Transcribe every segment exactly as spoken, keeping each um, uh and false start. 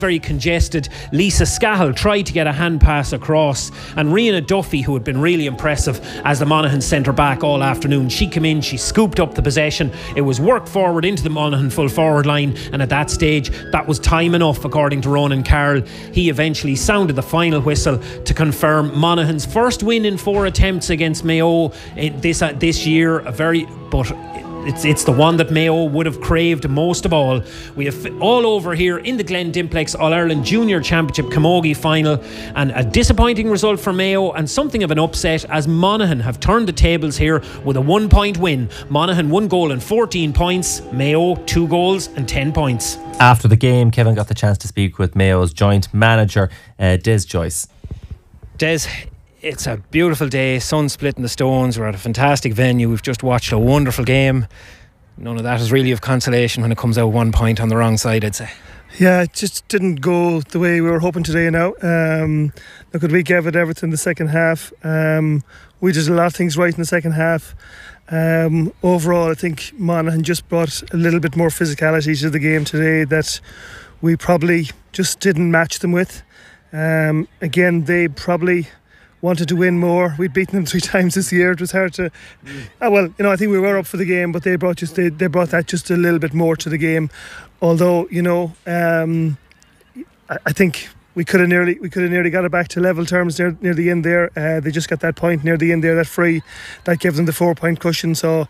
very congested. Lisa Scahill tried to get a hand pass across, and Rihanna Duffy, who had been really impressive as the Monaghan centre back all afternoon, she came in, she scooped up the possession. It was worked forward into the Monaghan full forward line, and at that stage that was time enough, according to Ronan Carroll. He eventually sounded the final whistle to confirm Monaghan's first win in four attempts against Mayo this uh, this year. A very but It's it's the one that Mayo would have craved most of all. We have all over here in the Glen Dimplex All-Ireland Junior Championship Camogie final, and a disappointing result for Mayo and something of an upset as Monaghan have turned the tables here with a one point win. Monaghan one goal and fourteen points, Mayo two goals and ten points. After the game, Kevin got the chance to speak with Mayo's joint manager, uh, Des Joyce. Des, it's a beautiful day, sun splitting the stones. We're at a fantastic venue. We've just watched a wonderful game. None of that is really of consolation when it comes out one point on the wrong side, I'd say. Yeah, it just didn't go the way we were hoping today now. Um, look, we gave it everything in the second half. Um, we did a lot of things right in the second half. Um, overall, I think Monaghan just brought a little bit more physicality to the game today that we probably just didn't match them with. Um, again, they probably wanted to win more. We'd beaten them three times this year. It was hard to mm. uh, well, you know, I think we were up for the game, but they brought just they, they brought that just a little bit more to the game. Although, you know, um, I, I think we could have nearly we could have nearly got it back to level terms near near the end there. Uh, they just got that point near the end there, that free that gave them the four point cushion. So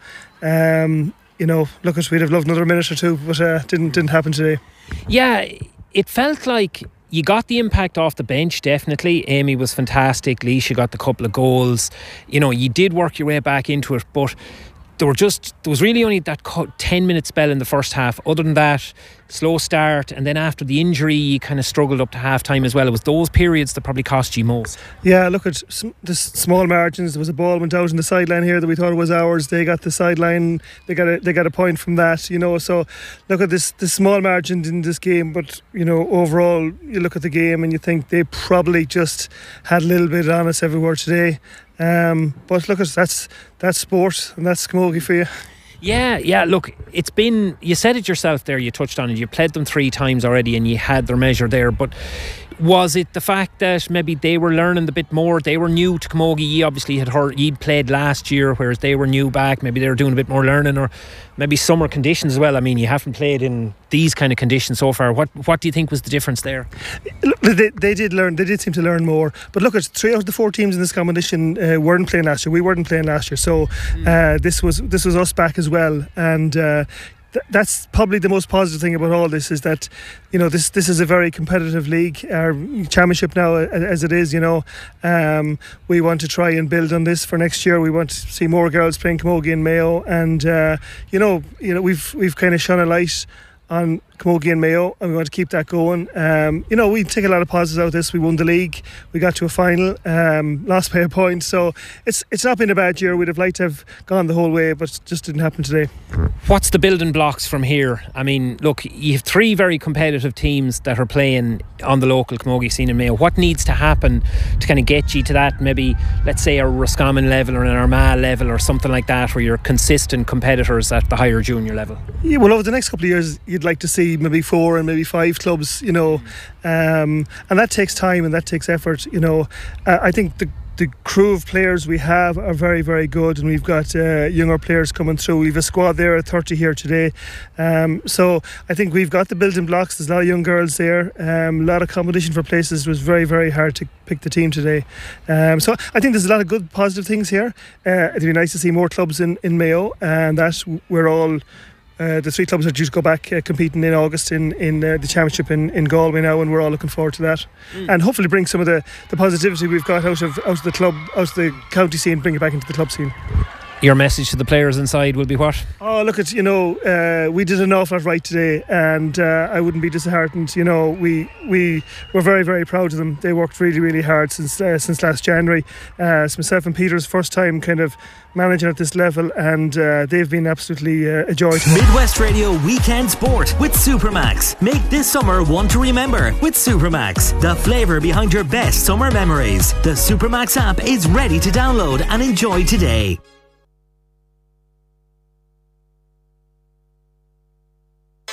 um, you know, look, at we'd have loved another minute or two, but uh, didn't didn't happen today. Yeah, it felt like you got the impact off the bench, definitely. Amy was fantastic. Leisha got the couple of goals. You know, you did work your way back into it, but there were just there was really only that ten minute spell in the first half. Other than that, slow start, and then after the injury you kind of struggled up to half time as well. It was those periods that probably cost you most. Yeah, look at the small margins. There was a ball went out in the sideline here that we thought it was ours. They got the sideline. They got a they got a point from that. You know, so look at this the small margins in this game. But you know, overall, you look at the game and you think they probably just had a little bit on us everywhere today. Um, but look, that's that's sport and that's camogie for you. Yeah, yeah, look, it's been, you said it yourself there, you touched on it, you played them three times already and you had their measure there, but was it the fact that maybe they were learning a bit more, they were new to camogie, you obviously had heard, you'd played last year, whereas they were new back, maybe they were doing a bit more learning, or maybe summer conditions as well. I mean, you haven't played in these kind of conditions so far. What what do you think was the difference there? They, they did learn, they did seem to learn more, but look, it's three out of the four teams in this competition uh, weren't playing last year. We weren't playing last year, so uh, this was this was us back as well, and uh, th- that's probably the most positive thing about all this, is that, you know, this this is a very competitive league, our championship now as it is. You know, um, we want to try and build on this for next year. We want to see more girls playing camogie in Mayo, and uh, you know, you know, we've we've kind of shone a light on camogie and Mayo, and we want to keep that going. Um, you know, we take a lot of positives out of this. We won the league, we got to a final, um, lost by a point, so it's it's not been a bad year. We'd have liked to have gone the whole way, but it just didn't happen today. What's the building blocks from here? I mean, look, you have three very competitive teams that are playing on the local camogie scene in Mayo. What needs to happen to kind of get you to that, maybe, let's say, a Roscommon level or an Armagh level or something like that, where you're consistent competitors at the higher junior level? Yeah, well, over the next couple of years you'd like to see maybe four and maybe five clubs, you know, um, and that takes time and that takes effort. You know, uh, I think the the crew of players we have are very, very good, and we've got uh, younger players coming through. We've a squad there at thirty here today, um, so I think we've got the building blocks. There's a lot of young girls there, um, a lot of competition for places. It was very, very hard to pick the team today, um, so I think there's a lot of good positive things here. Uh, it'd be nice to see more clubs in, in Mayo, and that we're all Uh, the three clubs are due to go back uh, competing in August in, in uh, the championship in, in Galway now, and we're all looking forward to that, mm. and hopefully bring some of the, the positivity we've got out of out of the club, out of the county scene, bring it back into the club scene. Your message to the players inside will be what? Oh, look, at you know, uh, we did an awful lot right today, and uh, I wouldn't be disheartened. You know, we we were very, very proud of them. They worked really, really hard since uh, since last January. Uh, it's myself and Peter's first time kind of managing at this level, and uh, they've been absolutely uh, a joy. Midwest Radio Weekend Sport with Supermax. Make this summer one to remember with Supermax, the flavour behind your best summer memories. The Supermax app is ready to download and enjoy today.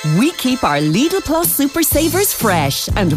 We keep our Lidl Plus Super Savers fresh and